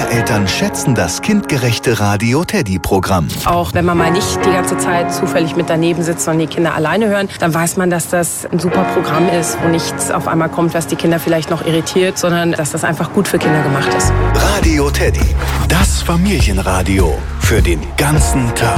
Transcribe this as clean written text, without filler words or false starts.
Eltern schätzen das kindgerechte Radio Teddy-Programm. Auch wenn man mal nicht die ganze Zeit zufällig mit daneben sitzt, sondern die Kinder alleine hören, dann weiß man, dass das ein super Programm ist, wo nichts auf einmal kommt, was die Kinder vielleicht noch irritiert, sondern dass das einfach gut für Kinder gemacht ist. Radio Teddy, das Familienradio für den ganzen Tag.